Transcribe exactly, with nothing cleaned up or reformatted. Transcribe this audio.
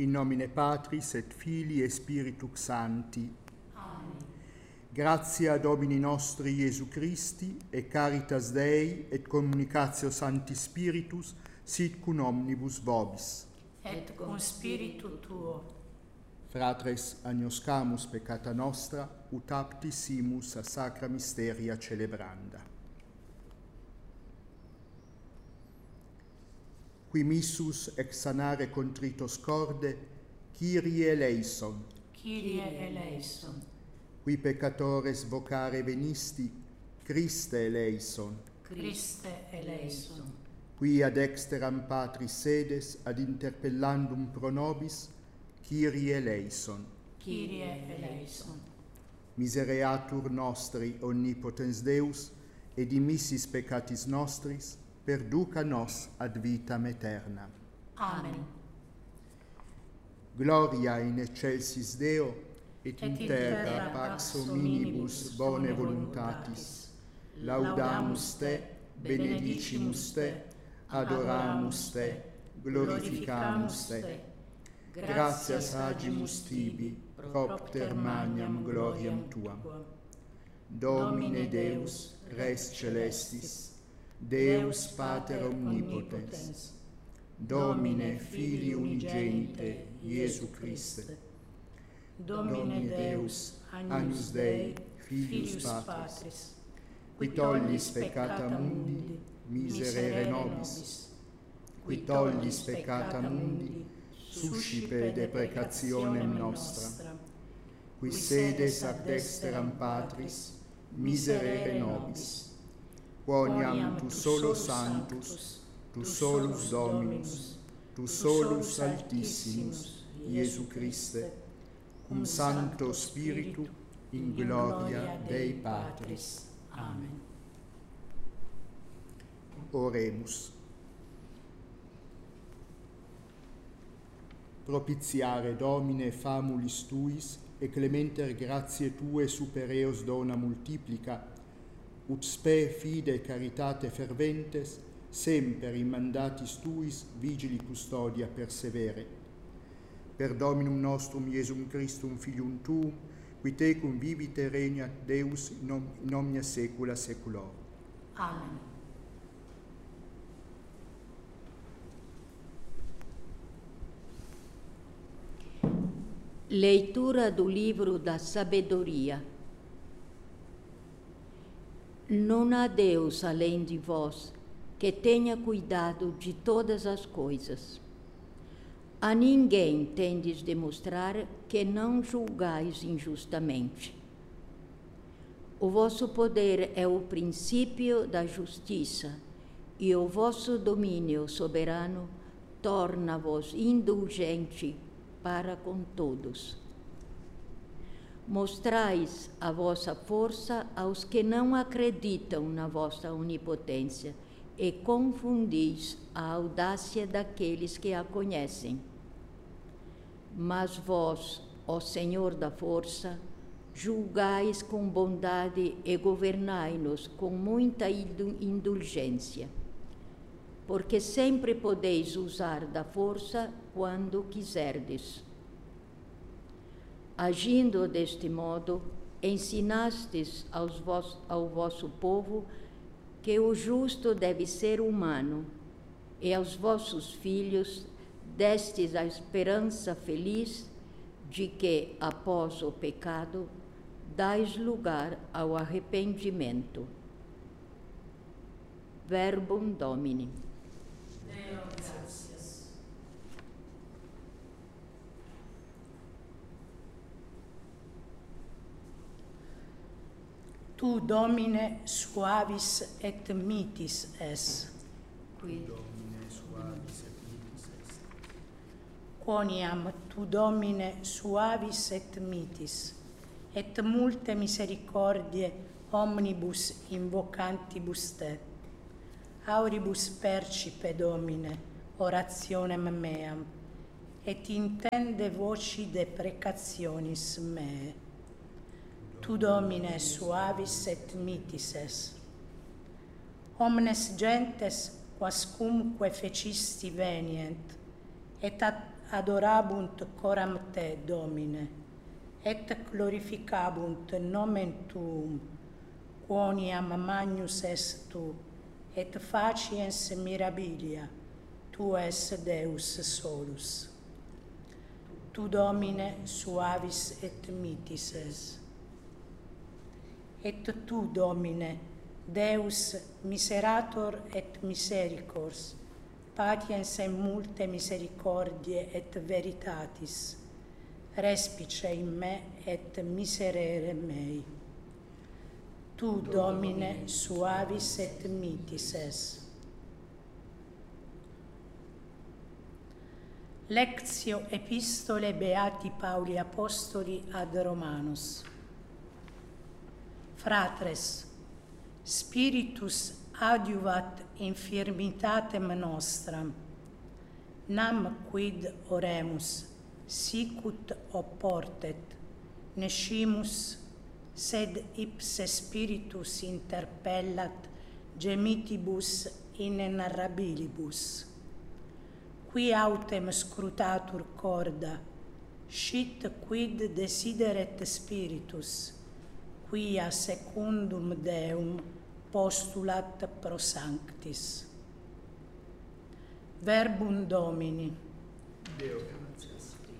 In nomine Patris et Filii et Spiritus Sancti. Amen. Gratia Domini nostri Iesu Christi, et caritas Dei, et communicatio Sancti Spiritus, sit cum omnibus vobis. Et cum spiritu tuo. Fratres agnoscamus peccata nostra, ut aptis simus a sacra mysteria celebranda. Qui missus exanare contritos corde, Kyrie eleison. Kyrie eleison. Qui peccatores vocare venisti, Christe eleison. Christe eleison. Qui ad exteram Patris sedes ad interpellandum pro nobis, Kyrie eleison. Kyrie eleison. Misereatur nostri omnipotens Deus, et dimissis peccatis nostris, perduca nos ad vitam aeterna. Amen. Gloria in excelsis Deo, et, Et in terra pax hominibus bone voluntatis. Laudamus te, benedicimus te, adoramus te, glorificamus te. Gratias agimus tibi, propter magnam gloriam tuam. Domine Deus, res celestis, Deus Pater omnipotens, Domine Filii unigenite, Iesu Christe, Domine Deus, Agnus Dei, Filius Patris, qui tollis peccata mundi, miserere nobis, qui tollis peccata mundi, suscipe deprecationem nostra, qui sedes ad dexteram Patris, miserere nobis, quoniam tu solus sanctus, tu solus Dominus, tu solus Altissimus, Iesu Christe, cum Sancto Spiritu, in gloria Dei Patris. Amen. Oremus. Propitiare Domine famulis tuis, e clementer gratiae tue supereos dona multiplica, ut spe fide caritate ferventes, semper in mandatis tuis vigili custodia persevere. Per Dominum nostrum Iesum Christum Filium tuum, qui tecum vivit et regnat Deus in omnia saecula saeculorum. Amen. Leitura do livro da sabedoria. Não há Deus além de vós, que tenha cuidado de todas as coisas. A ninguém tendes de mostrar que não julgais injustamente. O vosso poder é o princípio da justiça, e o vosso domínio soberano torna-vos indulgente para com todos. Mostrais a vossa força aos que não acreditam na vossa onipotência e confundis a audácia daqueles que a conhecem. Mas vós, ó Senhor da força, julgais com bondade e governai-nos com muita indulgência, porque sempre podeis usar da força quando quiserdes. Agindo deste modo, ensinastes aos vos, ao vosso povo que o justo deve ser humano, e aos vossos filhos destes a esperança feliz de que, após o pecado, dais lugar ao arrependimento. Verbum Domini. Deo gratias. Tu, Domine, suavis et mitis es. Qui Domine suavis et mitis est. Quoniam tu, Domine, suavis et mitis, et multe misericordie omnibus invocantibus te. Auribus percipe, Domine, orationem meam, et intende voci deprecationis mee. Tu, Domine, suavis et mitis es. Omnes gentes quascumque fecisti venient, et ad adorabunt coram te, Domine, et glorificabunt nomen tuum, quoniam magnus es tu, et faciens mirabilia, tu es Deus solus. Tu, Domine, suavis et mitis es. Et tu, Domine, Deus miserator et misericors, patiens in multe misericordie et veritatis, respice in me et miserere mei. Tu, Domine, suavis et mitis es. Lectio Epistole Beati Pauli Apostoli ad Romanos. Fratres, Spiritus adiuvat infirmitatem nostram, nam quid oremus, sicut oportet, nescimus, sed ipse Spiritus interpellat gemitibus inenarrabilibus. Qui autem scrutatur corda, scit quid desideret Spiritus, quia secundum Deum postulat pro sanctis. Verbum Domini. Deo gratias.